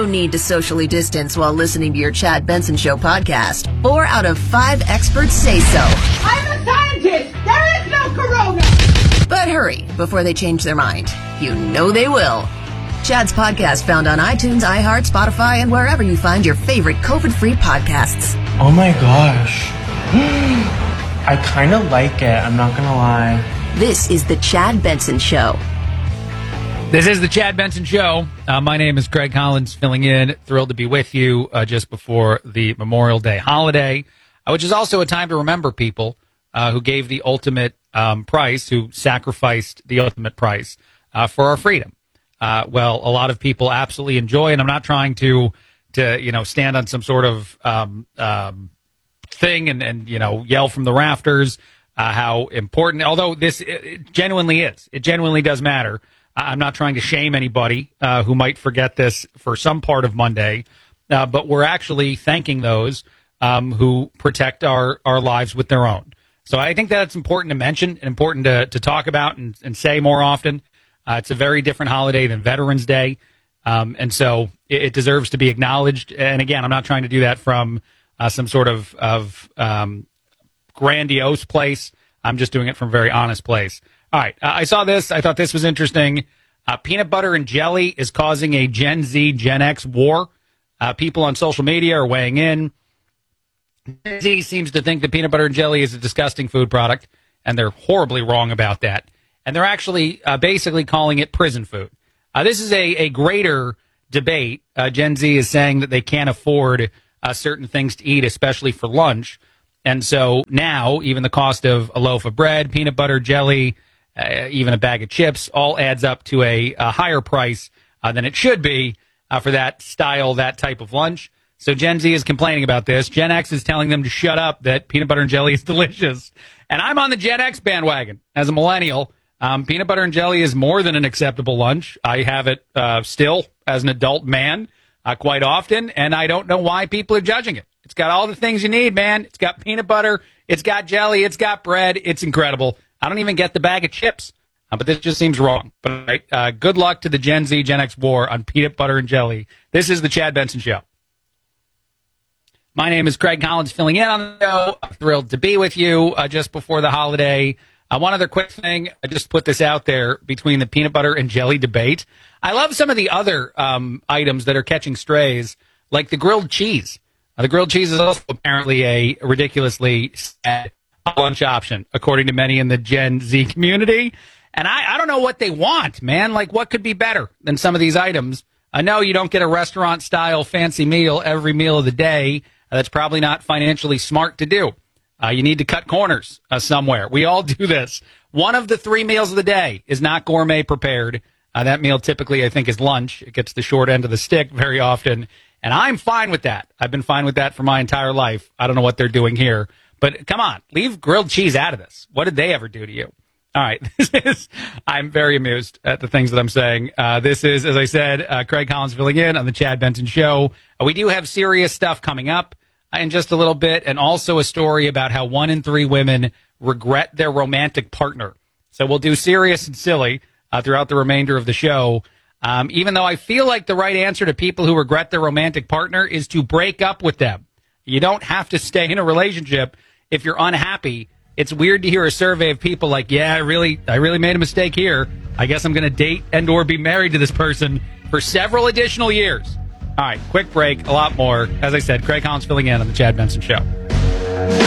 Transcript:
need to socially distance while listening to your Chad Benson Show podcast. 4 out of 5 experts say so. I'm a scientist. There is no corona. But hurry before they change their mind. You know they will. Chad's podcast found on iTunes, iHeart, Spotify, and wherever you find your favorite COVID-free podcasts. Oh my gosh. I kind of like it, I'm not gonna lie. This is the Chad Benson Show. This is the Chad Benson Show. My name is Craig Collins, filling in. Thrilled to be with you just before the Memorial Day holiday, which is also a time to remember people who gave the ultimate price, who sacrificed the ultimate price for our freedom. Well, a lot of people absolutely enjoy, and I'm not trying to stand on some sort of thing and yell from the rafters how important, although it genuinely is. It genuinely does matter. I'm not trying to shame anybody who might forget this for some part of Monday, but we're actually thanking those who protect our lives with their own. So I think that's important to mention and important to talk about and say more often. It's a very different holiday than Veterans Day, and so it deserves to be acknowledged. And again, I'm not trying to do that from some sort of grandiose place. I'm just doing it from a very honest place. All right, I saw this. I thought this was interesting. Peanut butter and jelly is causing a Gen Z, Gen X war. People on social media are weighing in. Gen Z seems to think that peanut butter and jelly is a disgusting food product, and they're horribly wrong about that. And they're actually basically calling it prison food. This is a greater debate. Gen Z is saying that they can't afford certain things to eat, especially for lunch. And so now even the cost of a loaf of bread, peanut butter, jelly, even a bag of chips, all adds up to a higher price than it should be for that style, that type of lunch. So Gen Z is complaining about this. Gen X is telling them to shut up, that peanut butter and jelly is delicious. And I'm on the Gen X bandwagon. As a millennial, peanut butter and jelly is more than an acceptable lunch. I have it still as an adult man quite often, and I don't know why people are judging it. It's got all the things you need, man. It's got peanut butter. It's got jelly. It's got bread. It's incredible. I don't even get the bag of chips, but this just seems wrong. But good luck to the Gen Z, Gen X war on peanut butter and jelly. This is the Chad Benson Show. My name is Craig Collins, filling in on the show. I'm thrilled to be with you just before the holiday. One other quick thing. I just put this out there between the peanut butter and jelly debate. I love some of the other items that are catching strays, like the grilled cheese. The grilled cheese is also apparently a ridiculously sad lunch option, according to many in the Gen Z community. And I don't know what they want, man. Like, what could be better than some of these items? I know you don't get a restaurant-style fancy meal every meal of the day. That's probably not financially smart to do. You need to cut corners somewhere. We all do this. One of the 3 meals of the day is not gourmet prepared. That meal typically, I think, is lunch. It gets the short end of the stick very often. And I'm fine with that. I've been fine with that for my entire life. I don't know what they're doing here. But come on, leave grilled cheese out of this. What did they ever do to you? All right. I'm very amused at the things that I'm saying. This is, as I said, Craig Collins filling in on the Chad Benson Show. We do have serious stuff coming up in just a little bit, and also a story about how 1 in 3 women regret their romantic partner. So we'll do serious and silly throughout the remainder of the show. Even though I feel like the right answer to people who regret their romantic partner is to break up with them. You don't have to stay in a relationship if you're unhappy. It's weird to hear a survey of people like, yeah, I really made a mistake here. I guess I'm going to date and or be married to this person for several additional years. All right, quick break, a lot more. As I said, Craig Collins filling in on the Chad Benson Show.